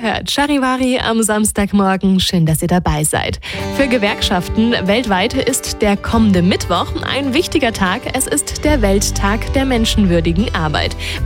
hört Charivari am Samstagmorgen. Schön, dass ihr dabei seid. Für Gewerkschaften weltweit ist der kommende Mittwoch ein wichtiger Tag. Es ist der Welttag der menschenwürdigen Arbeit.